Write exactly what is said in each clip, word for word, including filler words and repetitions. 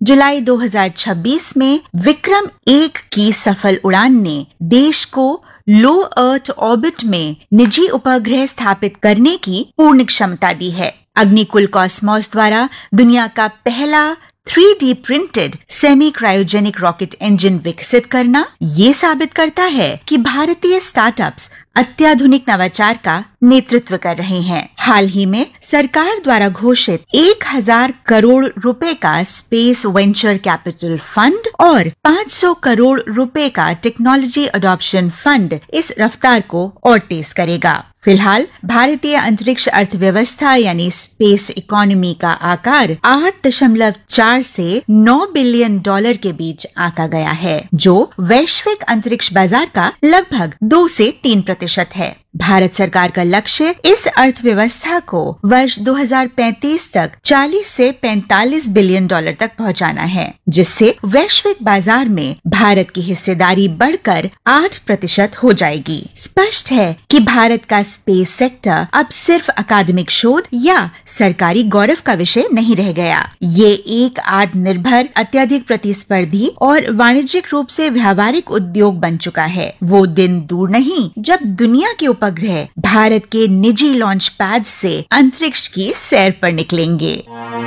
जुलाई दो हज़ार छब्बीस में विक्रम एक की सफल उड़ान ने देश को लो अर्थ ऑर्बिट में निजी उपग्रह स्थापित करने की पूर्ण क्षमता दी है। अग्निकुल कॉस्मोस द्वारा दुनिया का पहला three D printed semi cryogenic rocket engine विकसित करना ये साबित करता है कि भारतीय स्टार्टअप्स अत्याधुनिक नवाचार का नेतृत्व कर रहे हैं। हाल ही में सरकार द्वारा घोषित एक हज़ार करोड़ रुपए का स्पेस वेंचर कैपिटल फंड और पाँच सौ करोड़ रुपए का टेक्नोलॉजी अडॉप्शन फंड इस रफ्तार को और तेज करेगा। फिलहाल भारतीय अंतरिक्ष अर्थव्यवस्था यानी स्पेस इकोनॉमी का आकार आठ दशमलव चार से नौ बिलियन डॉलर के बीच आंका गया है, जो वैश्विक अंतरिक्ष बाजार का लगभग दो से तीन प्रतिशत है। भारत सरकार का लक्ष्य इस अर्थव्यवस्था को वर्ष दो हज़ार पैंतीस तक चालीस से पैंतालीस बिलियन डॉलर तक पहुंचाना है, जिससे वैश्विक बाजार में भारत की हिस्सेदारी बढ़कर आठ प्रतिशत हो जाएगी। स्पष्ट है कि भारत का स्पेस सेक्टर अब सिर्फ अकादमिक शोध या सरकारी गौरव का विषय नहीं रह गया। ये एक आत्मनिर्भर, अत्यधिक प्रतिस्पर्धी और वाणिज्यिक रूप से व्यावहारिक उद्योग बन चुका है। वो दिन दूर नहीं जब दुनिया के उपग्रह भारत के निजी लॉन्च पैड से अंतरिक्ष की सैर पर निकलेंगे।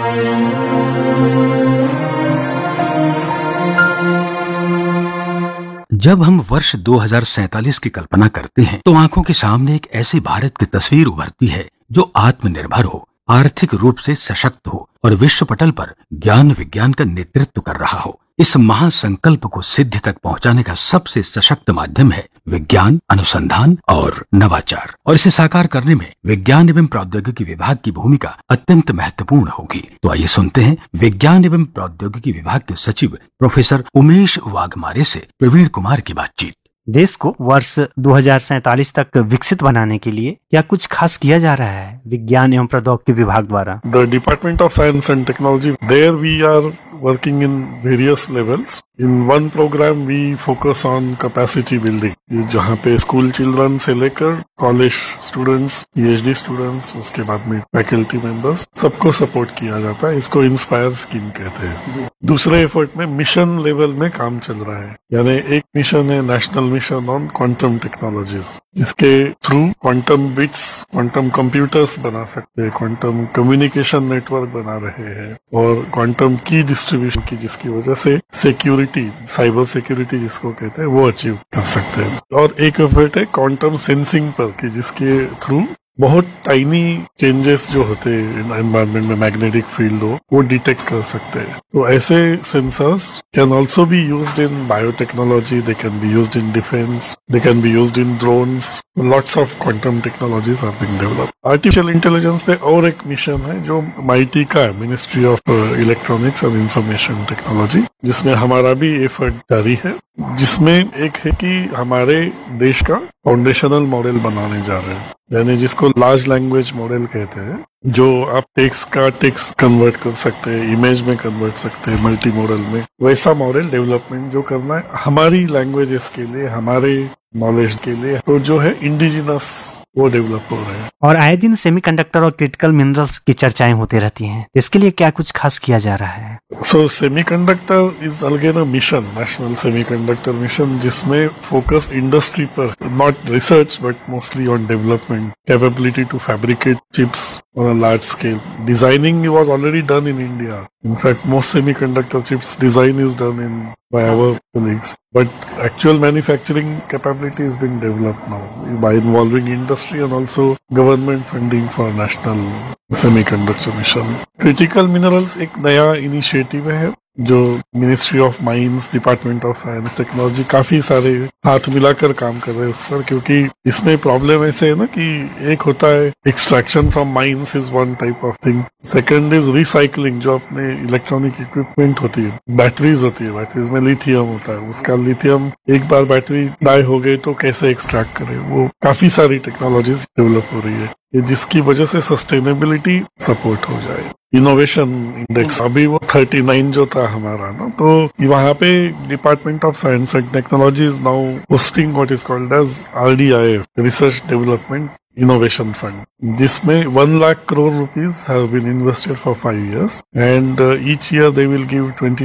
जब हम वर्ष दो हज़ार सैंतालीस की कल्पना करते हैं तो आंखों के सामने एक ऐसी भारत की तस्वीर उभरती है जो आत्मनिर्भर हो, आर्थिक रूप से सशक्त हो और विश्व पटल पर ज्ञान विज्ञान का नेतृत्व कर रहा हो। इस महासंकल्प को सिद्धि तक पहुंचाने का सबसे सशक्त माध्यम है विज्ञान, अनुसंधान और नवाचार, और इसे साकार करने में विज्ञान एवं प्रौद्योगिकी विभाग की भूमिका अत्यंत महत्वपूर्ण होगी। तो आइए सुनते हैं विज्ञान एवं प्रौद्योगिकी विभाग के सचिव प्रोफेसर उमेश वाघमारे से प्रवीण कुमार की बातचीत। देश को वर्ष दो हज़ार सैंतालीस तक विकसित बनाने के लिए क्या कुछ खास किया जा रहा है विज्ञान एवं प्रौद्योगिकी विभाग द्वारा? The Department of Science and Technology, there we are working in various levels. In one program we focus on capacity building, जहाँ पे स्कूल चिल्ड्रन से लेकर कॉलेज स्टूडेंट्स, पीएचडी स्टूडेंट्स, उसके बाद में फैकल्टी मेंबर्स, सबको सपोर्ट किया जाता है। इसको इंस्पायर स्कीम कहते हैं। दूसरे एफर्ट में मिशन लेवल में काम चल रहा है, यानी एक मिशन है national mission on quantum technologies, जिसके through quantum bits, quantum computers बना सकते हैं, क्वांटम कम्युनिकेशन नेटवर्क बना रहे हैं और क्वांटम की डिस्ट्रीब्यूशन की, जिसकी वजह से सिक्योरिटी, साइबर सिक्योरिटी जिसको कहते हैं, वो अचीव कर सकते हैं। और एक एफर्ट है क्वांटम सेंसिंग पर कि जिसके थ्रू बहुत टाइनी चेंजेस जो होते हैं एनवायरनमेंट में, मैग्नेटिक फील्ड हो, वो डिटेक्ट कर सकते हैं। तो ऐसे sensors can also be used in biotechnology, they can be used in defence, they can be used in drones. Lots of quantum technologies are being developed. Artificial intelligence पे और एक मिशन है जो माइटी का है, ministry of electronics and information technology, जिसमें हमारा भी एफर्ट जारी है, जिसमें एक है कि हमारे देश का फाउंडेशनल मॉडल बनाने जा रहे हैं, यानी जिसको लार्ज लैंग्वेज मॉडल कहते हैं, जो आप टेक्स्ट का टेक्स्ट कन्वर्ट कर सकते हैं, इमेज में कन्वर्ट सकते हैं, मल्टी मॉडल में। वैसा मॉडल डेवलपमेंट जो करना है हमारी लैंग्वेजेस के लिए, हमारे नॉलेज के लिए, तो जो है इंडिजिनस वो डेवलप हो रहे हैं। और आए दिन सेमीकंडक्टर और क्रिटिकल मिनरल्स की चर्चाएं होती रहती हैं, इसके लिए क्या कुछ खास किया जा रहा है? सो semiconductor is again a mission, national semiconductor mission, जिसमें फोकस इंडस्ट्री पर, not research but mostly on development, capability to fabricate chips on a large scale. Designing was already done in India. In fact, most semiconductor chips design is done in by our colleagues. But actual manufacturing capability is being developed now by involving industry and also government funding for national semiconductor mission. Critical minerals एक नया initiative है जो ministry of mines, department of science technology काफी सारे हाथ मिलाकर काम कर रहे हैं उस पर, क्योंकि इसमें प्रॉब्लम ऐसे है ना कि एक होता है extraction from mines is one type of thing, second is recycling, जो अपने इलेक्ट्रॉनिक इक्विपमेंट होती है, बैटरीज होती है, बैटरीज में लिथियम होता है, उसका लिथियम एक बार बैटरी डाई हो गई तो कैसे एक्सट्रैक्ट करें, वो काफी सारी टेक्नोलॉजीज डेवलप हो रही है, जिसकी वजह से सस्टेनेबिलिटी सपोर्ट हो जाए। इनोवेशन इंडेक्स अभी वो उनतालीस जो था हमारा ना, तो वहाँ पे department of science and technology is now hosting what is called as RDIF, research development innovation fund, जिसमें one lakh crore rupees have been invested for five years and each year they will give twenty